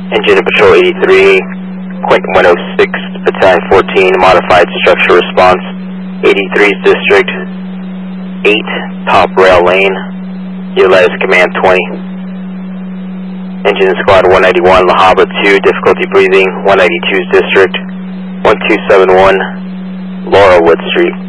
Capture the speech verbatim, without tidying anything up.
Engine Patrol eighty-three, Quentin one oh six, Battalion fourteen, Modified Structure Response, eighty-three's District, eight, Top Rail Lane, your latest Command twenty. Engine Squad one ninety-one, La Habra two, Difficulty Breathing, one ninety-two's District, one two seven one, Laurelwood Street.